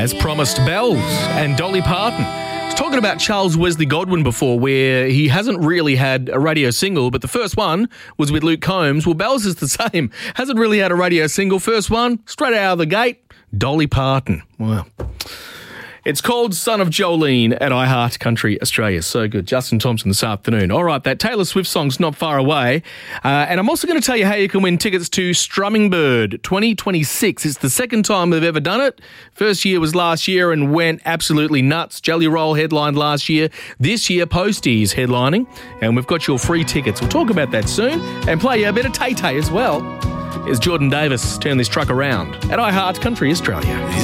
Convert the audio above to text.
As promised, Bells and Dolly Parton. I was talking about Charles Wesley Godwin before, where he hasn't really had a radio single, but the first one was with Luke Combs. Well, Bells is the same. Hasn't really had a radio single. First one, straight out of the gate, Dolly Parton. Wow. It's called Son of Jolene at iHeart Country Australia. So good. Justin Thompson this afternoon. All right, that Taylor Swift song's not far away. And I'm also going to tell you how you can win tickets to Strumming Bird 2026. It's the second time they've ever done it. First year was last year and went absolutely nuts. Jelly Roll headlined last year. This year, Postie's headlining. And we've got your free tickets. We'll talk about that soon and play you a bit of Tay-Tay as well. Here's Jordan Davis. Turn this truck around at iHeart Country Australia.